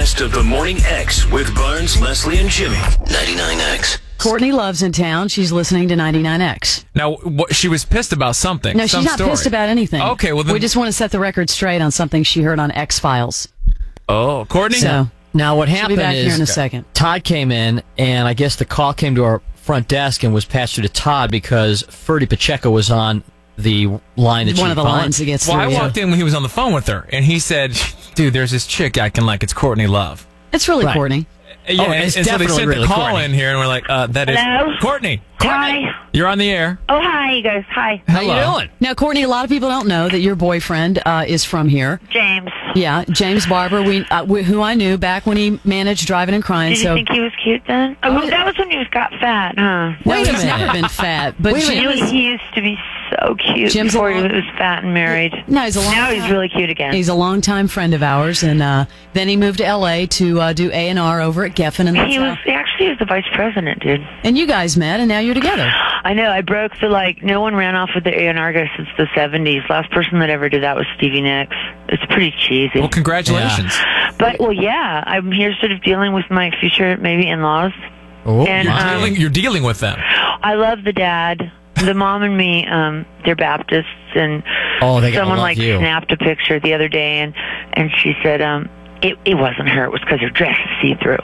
best of the Morning X with Barnes, Leslie, and Jimmy. 99X. Courtney Love's in town. She's listening to 99X. Now, she was pissed about something. No, she's not pissed about anything. Okay, well then... We just want to set the record straight on something she heard on X-Files. Oh, Courtney? So, now what she'll happened be back is here in a second. Todd came in, and I guess the call came to our front desk and was passed through to Todd because Ferdy Pacheco was on the line that one of the lines that gets through. Well, I walked in when he was on the phone with her, and he said, dude, there's this chick acting like it's Courtney Love. It's really Right. Courtney. Yeah, it's and so they definitely sent really the call Courtney. in here, and we're like, that is Hello? Courtney. Hi. You're on the air. Oh, hi, you guys. Hi. How Hello. you doing? Now, Courtney, a lot of people don't know that your boyfriend is from here. James. Yeah, James Barber, who I knew back when he managed Driving and Crying. Did you think he was cute then? Oh, that was when he got fat, huh? No, Wait a he's minute. never been fat. But Wait a minute. He used to be so cute Jim's before a he long- was fat and married. No, he's a long Now he's really cute again. He's a longtime friend of ours, and then he moved to L.A. to do A&R over at Geffen. And He was the vice president, dude. and you guys met, and now you're together. I know. I broke no one ran off with the A&R guy since the 70s. Last person that ever did that was Stevie Nicks. It's pretty cheesy. Well, congratulations. But, yeah, I'm here sort of dealing with my future, maybe in-laws. Oh, And, my. You're dealing with them. I love the dad. The mom and me, they're Baptists, and Oh, they gotta someone love you. snapped a picture the other day, and she said, it wasn't her. It was because her dress is see-through.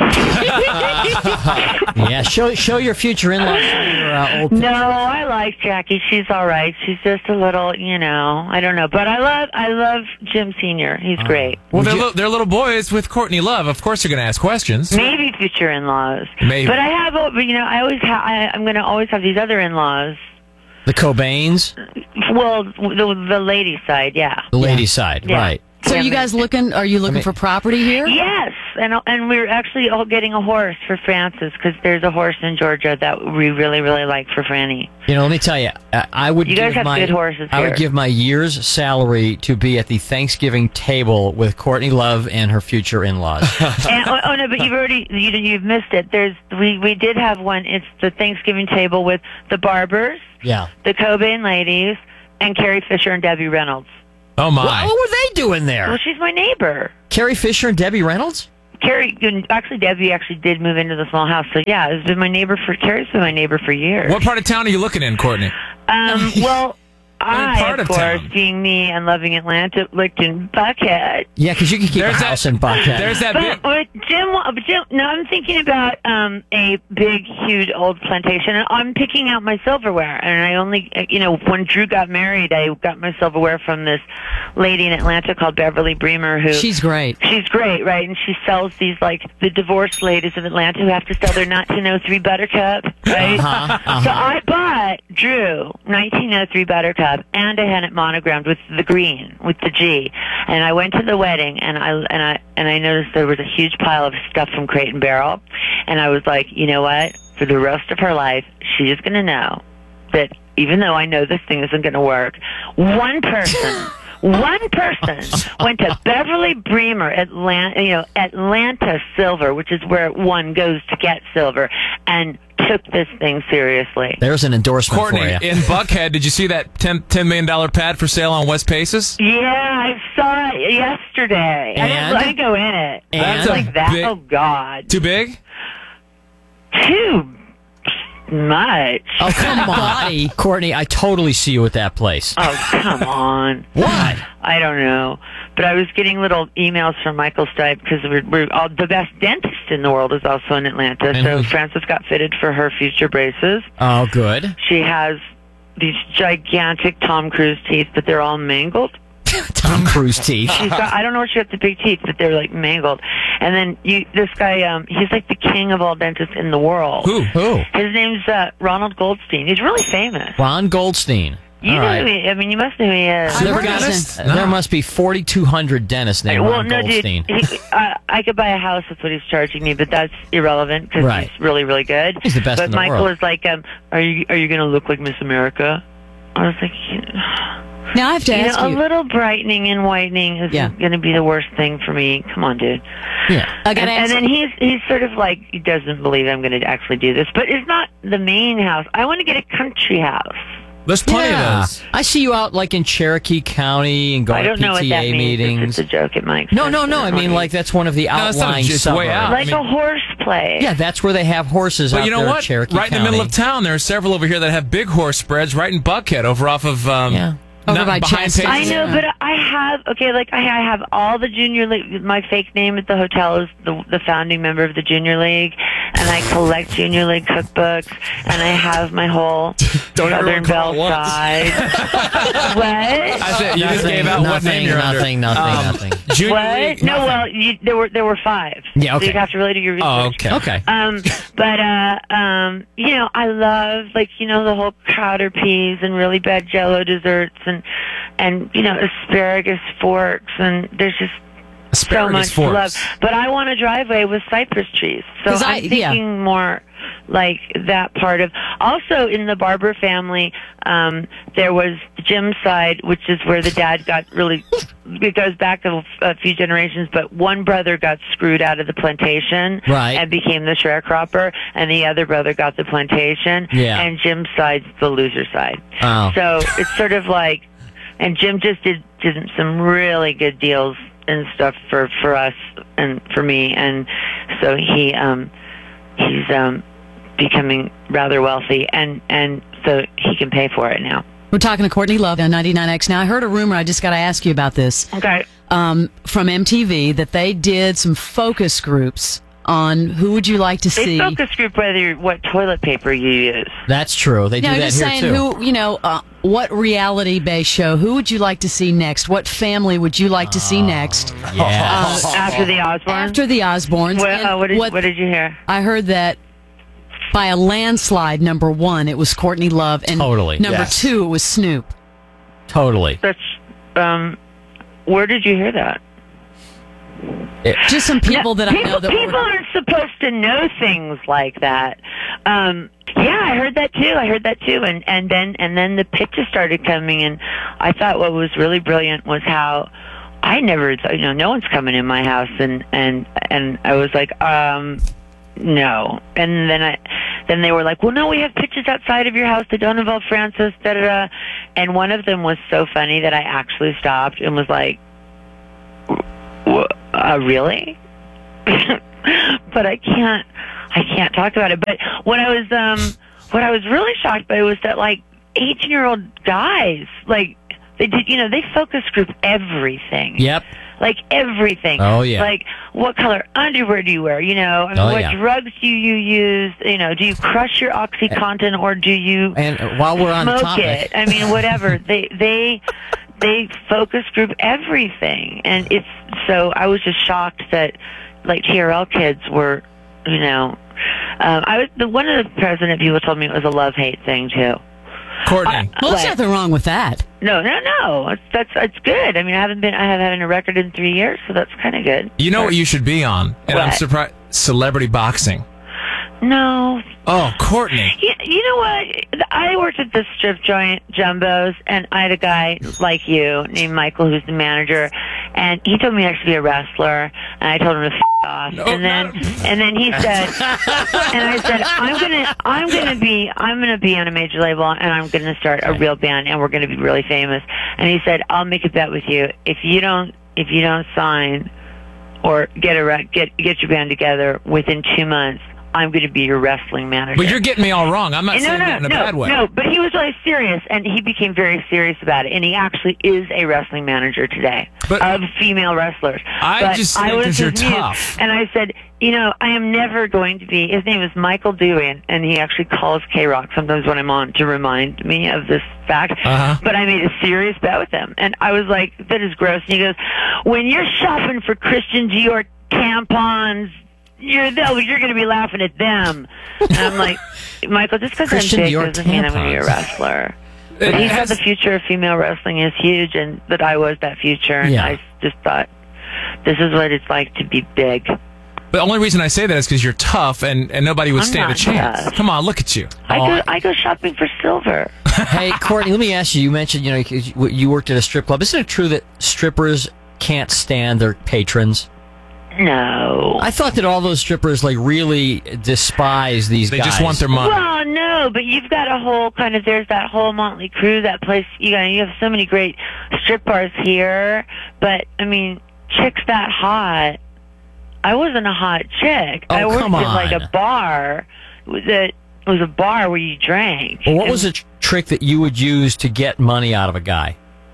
Yeah, show your future in-laws your old No, I like Jackie. She's all right. She's just a little, I don't know. But I love Jim Sr. He's great. Well, they're little boys with Courtney Love. Of course, they're going to ask questions. Maybe future in-laws. Maybe. But I have, I'm going to always have these other in-laws. The Cobains, Well, the lady side, yeah. the ladies' side, Yeah. right? So Yeah, you guys are you looking for property here? Yes, and we're actually all getting a horse for Francis because there's a horse in Georgia that we really, really like for Franny. Let me tell you, I would. You guys give have good horses I would here. give my year's salary to be at the Thanksgiving table with Courtney Love and her future in-laws. And, no, but you've missed it. We did have one. It's the Thanksgiving table with the Barbers, Yeah. the Cobain ladies, and Carrie Fisher and Debbie Reynolds. Oh, my. What were they doing there? Well, she's my neighbor. Carrie Fisher and Debbie Reynolds? Debbie actually did move into the small house. So yeah, Carrie's been my neighbor for years. What part of town are you looking in, Courtney? Well, part of of course, town? being me and loving Atlanta, lived in Buckhead. Yeah, because you can keep There's a that- house in Buckhead. There's that big... But Jim, no, I'm thinking about a big, huge old plantation. And I'm picking out my silverware. And I only, when Drew got married, I got my silverware from this lady in Atlanta called Beverly Bremer, who... She's great. She's great, right? And she sells these, the divorced ladies of Atlanta who have to sell their 1903 Buttercup, right? So I bought Drew 1903 Buttercup, and I had it monogrammed with the green, with the G. And I went to the wedding, and I noticed there was a huge pile of stuff from Crate and Barrel. And I was like, you know what? For the rest of her life, she is going to know that even though I know this thing isn't going to work, one person went to Beverly Bremer, Atlanta Silver, which is where one goes to get silver, and took this thing seriously. There's an endorsement Courtney, for you. in Buckhead, did you see that $10 million pad for sale on West Paces? Yeah, I saw it yesterday. And? I didn't go in it. And? That's like that. Big- Oh, God. Too big? Too much. Oh, come on. Courtney, I totally see you at that place. Oh, come on. What? I don't know. But I was getting little emails from Michael Stipe because we're all, the best dentist in the world is also in Atlanta. And so who's- Frances got fitted for her future braces. Oh, good. She has these gigantic Tom Cruise teeth, but they're all mangled. Tom Cruise teeth. She's got, I don't know where she got the big teeth, but they're like mangled. And then this guy, he's like the king of all dentists in the world. Who? His name's Ronald Goldstein. He's really famous. Ron Goldstein. You All know right. who he, I mean, you must know who he is. So there, I've heard must, of him. there must be 4,200 dentists named Well, Ron no, dude, Goldstein. I could buy a house. That's what he's charging me, but that's irrelevant because Right. he's really, really good. He's the best but in the Michael world. is like, are you going to look like Miss America? I was like, Now I have to ask a you. little brightening and whitening is Yeah. going to be the worst thing for me. Come on, dude. Yeah. I gotta And ask- then he's sort of like, he doesn't believe I'm going to actually do this, but it's not the main house. I want to get a country house. There's plenty of those. I see you out like in Cherokee County and going I don't to know what that PTA means. meetings. It's a joke at my No. I mean, like that's one of the No, it's not a outlying joke, it's way out. suburbs. like a horse play. Yeah, that's where they have horses But out you know there in what? Cherokee Right in County. the middle of town, there are several over here that have big horse spreads right in Buckhead, over off of Yeah. Over by behind Chester. I Pages. know, but I have I have all the junior league. My fake name at the hotel is the founding member of the junior league, and I collect junior league cookbooks, and I have my whole Don't Southern everyone call Belle it once. side. What? I said you just gave out what name you're nothing. Junior What? league, No, nothing. well, there were 5. Yeah, okay. So you'd have to really do your research. Oh, okay. Okay. I love the whole Crowder peas and really bad Jello desserts and asparagus forks, and there's just Asparagus so much forks. love. But I want a driveway with cypress trees, so 'Cause I'm thinking more like that part of. Also, in the Barber family, there was Jim's side, which is where the dad got really. It goes back a few generations, but one brother got screwed out of the plantation Right. and became the sharecropper, and the other brother got the plantation. Yeah. And Jim's side's the loser side. Oh. So it's sort of like, and Jim just did some really good deals and stuff for us and for me, and so he's becoming rather wealthy, and so he can pay for it now. We're talking to Courtney Love on 99X. Now, I heard a rumor. I just got to ask you about this. Okay. From MTV that they did some focus groups on who would you like to They see. focus group what toilet paper you use. That's true. They do No, I'm that just here saying too. who, what reality-based show, who would you like to see next? What family would you like to see next? Yeah. After the Osbournes. After the Osbournes. And What did you hear? I heard that by a landslide, number 1, it was Courtney Love, and Totally, number yes. 2, it was Snoop. Totally. That's where did you hear that? Just some people that I know that people aren't supposed to know things like that. Yeah, I heard that too. And then the pitches started coming, and I thought what was really brilliant was how I never thought, no one's coming in my house, and I was like, no. And then they were like, well, no, we have pitches outside of your house that don't involve Francis, da da da. And one of them was so funny that I actually stopped and was like, really? But I can't talk about it. But what I was really shocked by was that 18-year-old guys, they did, they focus group everything. Yep. Like everything. Oh, yeah. Like what color underwear do you wear? What drugs do you use? Do you crush your OxyContin or do you And while we're on the smoke topic, it? I mean, whatever. They focus group everything, and it's so. I was just shocked that TRL kids were, one of the president people told me it was a love-hate thing too. Courtney. Well, there's nothing wrong with that. No. It's good. I mean, I haven't had a record in 3 years, so that's kind of good. You know what you should be on? And I'm What? surprised. Celebrity boxing. No. Oh, Courtney. You know what? I worked at the strip joint Jumbo's, and I had a guy like you named Michael, who's the manager, and he told me I should be a wrestler, and I told him to off. No, and then he said, and I said, I'm gonna be on a major label, and I'm gonna start a real band, and we're gonna be really famous. And he said, I'll make a bet with you if you don't sign or get your band together within 2 months, I'm going to be your wrestling manager. But you're getting me all wrong. I'm not saying that in a bad way. No, but he was really serious, and he became very serious about it, and he actually is a wrestling manager today of female wrestlers. I just think was 'cause you're his muse, tough. and I said, I am never going to be, his name is Michael Dewey, and he actually calls K-Rock sometimes when I'm on to remind me of this fact, but I made a serious bet with him, and I was like, that is gross, and he goes, when you're shopping for Christian Dior tampons, you're going to be laughing at them. And I'm like, Michael, just because I'm Christian big Dior doesn't mean I'm going to be a tampons. wrestler. But he said the future of female wrestling is huge, and that I was that future. And Yeah. I just thought, this is what it's like to be big. But the only reason I say that is because you're tough and nobody would I'm stand a not chance. tough. Come on, look at you. I go shopping for silver. Hey, Courtney, let me ask you. You mentioned, you worked at a strip club. Isn't it true that strippers can't stand their patrons? No. I thought that all those strippers like really despise these They guys. just want their money. Well, no, but you've got a whole kind of, there's that whole Motley Crue, that place, you have so many great strip bars here, but, I mean, chicks that hot. I wasn't a hot chick. Oh, I worked come at like on. a bar that was a bar where you drank. Well, what was a trick that you would use to get money out of a guy?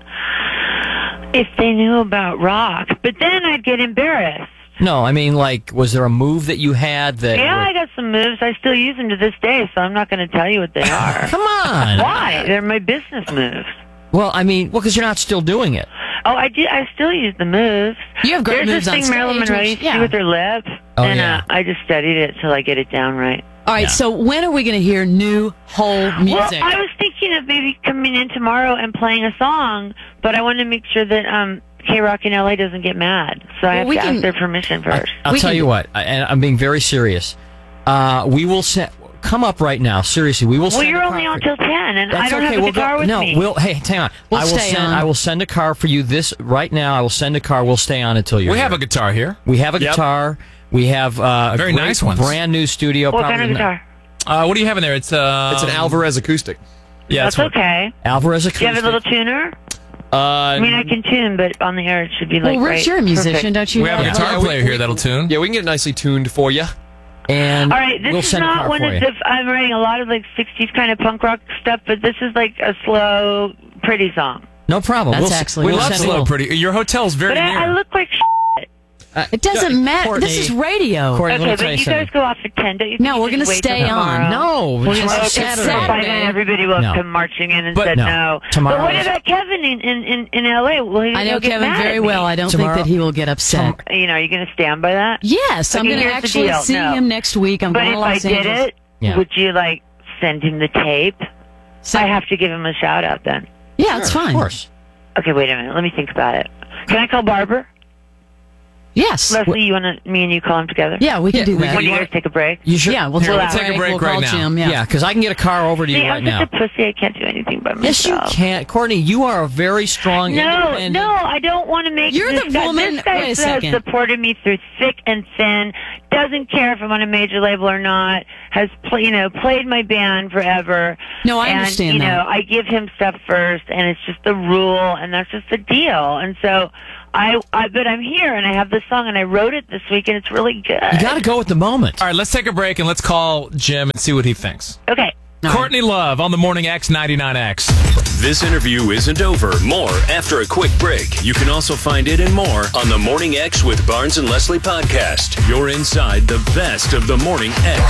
If they knew about rock. But then I'd get embarrassed. No, I mean, like, was there a move that you had that... Yeah, I got some moves. I still use them to this day, so I'm not going to tell you what they are. Come on. Why? They're my business moves. Well, I mean, because you're not still doing it. Oh, I do. I still use the moves. You have great There's moves this on thing Marilyn stage, Monroe which- used to yeah. do with her lip, Oh, and yeah. I just studied it till I get it down right. All right, Yeah. so when are we going to hear new whole music? Well, I was thinking of maybe coming in tomorrow and playing a song, but I want to make sure that K-Rock in LA doesn't get mad, so I have we to can- ask their permission first. I'll We tell can- you what, and I'm being very serious. We will come up right now. Seriously, we will. Well, send you're a only car on for- till 10, and That's I don't okay. have a we'll guitar go, with no, me. we'll. Hey, hang on. We'll I will stay send. on. I will send a car for you this right now. I will send a car. We'll stay on until you're. We have a here. guitar here. We have a Yep. guitar. We have a Very great, nice ones. brand new studio. What probably kind of not- guitar? What do you have in there? It's It's an Alvarez acoustic. Yeah, That's what- okay. Alvarez Do you have acoustic. a little tuner? I mean, I can tune, but on the air it should be like well, Rich, right, you're a musician, perfect. don't you? We have a Yeah. guitar Yeah, player here that'll tune. Yeah, we can get it nicely tuned for you. and All right, this we'll is send a not car one for of you. the. I'm writing a lot of like 60s kind of punk rock stuff, but this is like a slow, pretty song. No problem. That's we'll, s- actually- We We'll love send Slow it. Pretty. Your hotel's very But near. I look like It doesn't matter. Courtney. This is radio. Courtney, let me Okay, tell but you something. guys go off at 10, don't you? No, think we're you gonna should wait till stay on. tomorrow? No, We're it's gonna Okay, stay so Saturday. by then everybody will No. come marching in and But- said No. no. Tomorrow But what is- about Kevin in LA? Will he I know he'll get Kevin mad very at me? well. I don't Tomorrow- think that he will get upset. You know, are you going to stand by that? Yes, I'm Okay, going to here's the actually deal. see No. him next week. I'm But going if to I Los did Angeles. it, Yeah. would you like send him the tape? So- I have to give him a shout out then. yeah, it's fine. Of course. Okay, wait a minute. Let me think about it. Can I call Barbara? Yes. Leslie, you want to, me and you call him together? Yeah, we can Yeah, do we that. When do you guys take a break? You should. Yeah, we'll Here, take, we'll take a break we'll right call now. Jim. Yeah, because I can get a car over to you See, right I'm now. such a pussy. I can't do anything by Yes, you myself. can't, Courtney. You are a very strong. No, independent- no, I don't want to make You're this the guy. woman- This guy wait a has second. supported me through thick and thin. Doesn't care if I'm on a major label or not. Has played my band forever. No, I and, understand that. I give him stuff first, and it's just the rule, and that's just the deal. And so but I'm here, and I have this song, and I wrote it this week, and it's really good. You got to go with the moment. All right, let's take a break and let's call Jim and see what he thinks. Okay. Courtney Love on the Morning X 99X. This interview isn't over. More after a quick break. You can also find it and more on the Morning X with Barnes and Leslie podcast. You're inside the best of the Morning X.